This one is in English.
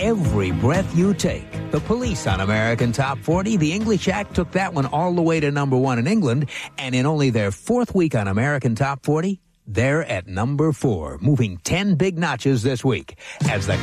every breath you take. The Police on American Top 40. The English Act took that one all the way to number 1 in England, and in only their 4th week on American Top 40, they're at number 4, moving 10 big notches this week as the